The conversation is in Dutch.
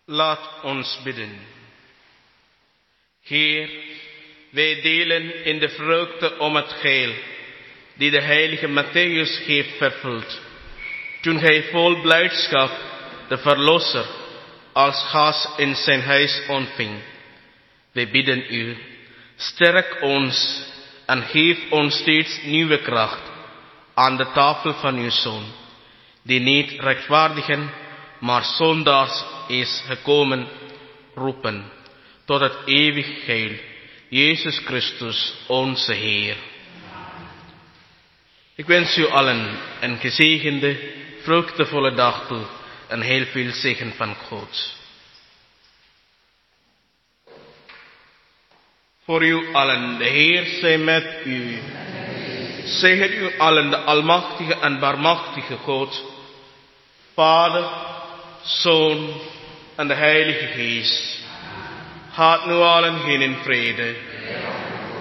Laat ons bidden. Heer, wij delen in de vreugde om het heil die de heilige Matthäus heeft vervuld, toen hij vol blijdschap de Verlosser als gast in zijn huis ontving. Wij bidden u, sterk ons en geef ons steeds nieuwe kracht aan de tafel van uw Zoon, die niet rechtvaardigen, maar zondaars is gekomen, roepen tot het eeuwig heil, Jezus Christus, onze Heer. Ik wens u allen een gezegende, vreugdevolle dag toe en heel veel zegen van God. Voor u allen, de Heer zij met u. Zegen u allen, de almachtige en barmachtige God, Vader, Zoon en de Heilige Geest. Gaat nu allen heen in vrede.